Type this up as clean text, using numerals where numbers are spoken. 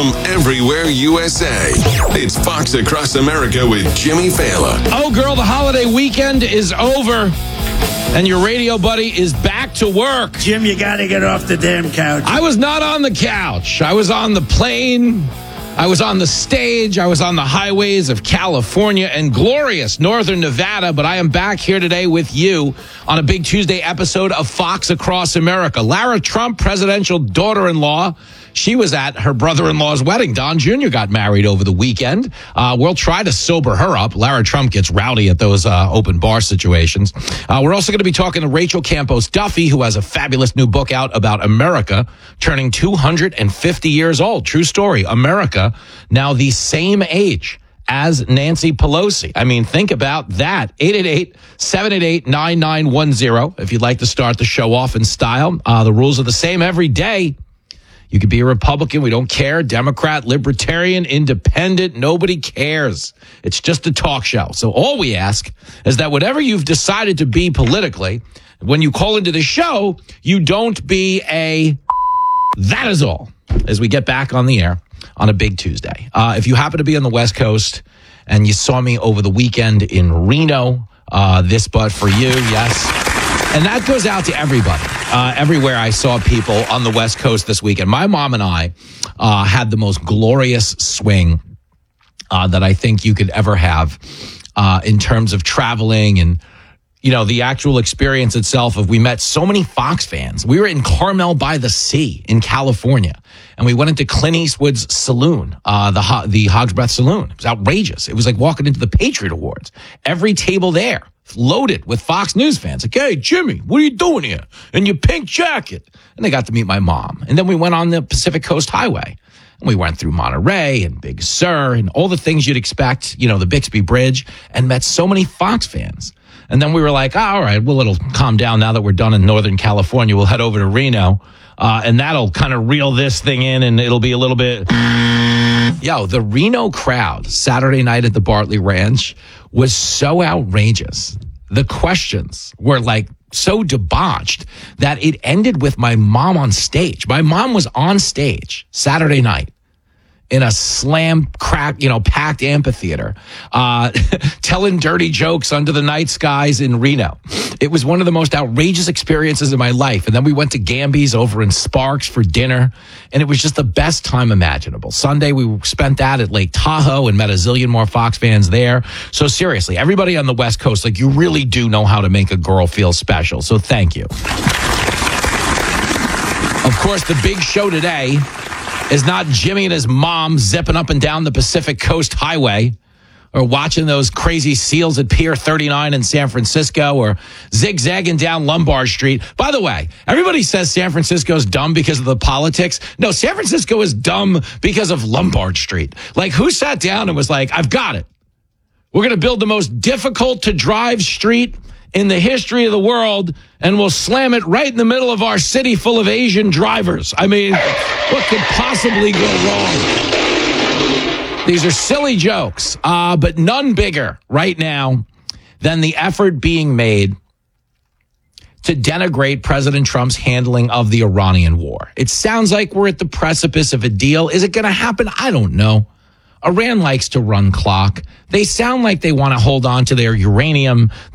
from everywhere USA. It's Fox Across America with Jimmy Fallon. Oh, girl, the holiday weekend is over, and your radio buddy is back to work. Jim, you got to get off the damn couch. I was not on the couch. I was on the plane. I was on the stage. I was on the highways of California and glorious northern Nevada, but I am back here today with you on a big Tuesday episode of Fox Across America. Lara Trump, presidential daughter-in-law, she was at her brother-in-law's wedding. Don Jr. got married over the weekend. We'll try to sober her up. Lara Trump gets rowdy at those open bar situations. We're also going to be talking to Rachel Campos Duffy, who has a fabulous new book out about America turning 250 years old. True story. America, now the same age as Nancy Pelosi. I mean, think about that. 888-788-9910 if you'd like to start the show off in style. The rules are the same every day. You could be a Republican. We don't care. Democrat, Libertarian, Independent. Nobody cares. It's just a talk show. So all we ask is that whatever you've decided to be politically, when you call into the show, you don't be a... That is all. As we get back on the air on a big Tuesday. If you happen to be on the West Coast and you saw me over the weekend in Reno, this but for you, yes. And that goes out to everybody. Everywhere I saw people on the West Coast this weekend. My mom and I had the most glorious swing that I think you could ever have in terms of traveling and, you know, the actual experience itself of we met so many Fox fans. We were in Carmel by the Sea in California, and we went into Clint Eastwood's saloon, the Hog's Breath Saloon. It was outrageous. It was like walking into the Patriot Awards. Every table there loaded with Fox News fans. Like, hey, Jimmy, what are you doing here in your pink jacket? And they got to meet my mom. And then we went on the Pacific Coast Highway. And we went through Monterey and Big Sur and all the things you'd expect, you know, the Bixby Bridge, and met so many Fox fans. And then we were like, all right, well, it'll calm down now that we're done in Northern California. We'll head over to Reno, and that'll kind of reel this thing in, and it'll be a little bit... Yo, the Reno crowd Saturday night at the Bartley Ranch was so outrageous. The questions were like so debauched that it ended with my mom on stage. My mom was on stage Saturday night in a packed amphitheater, telling dirty jokes under the night skies in Reno. It was one of the most outrageous experiences of my life. And then we went to Gamby's over in Sparks for dinner, and it was just the best time imaginable. Sunday, we spent that at Lake Tahoe and met a zillion more Fox fans there. So seriously, everybody on the West Coast, like, you really do know how to make a girl feel special. So thank you. Of course, the big show today is not Jimmy and his mom zipping up and down the Pacific Coast Highway or watching those crazy seals at Pier 39 in San Francisco or zigzagging down Lombard Street. By the way, everybody says San Francisco's dumb because of the politics. No, San Francisco is dumb because of Lombard Street. Like, who sat down and was like, I've got it. We're going to build the most difficult to drive street in the history of the world, and we'll slam it right in the middle of our city full of Asian drivers. I mean, what could possibly go wrong? These are silly jokes, but none bigger right now than the effort being made to denigrate President Trump's handling of the Iranian war. It sounds like we're at the precipice of a deal. Is it going to happen? I don't know. Iran likes to run clock. They sound like they want to hold on to their uranium.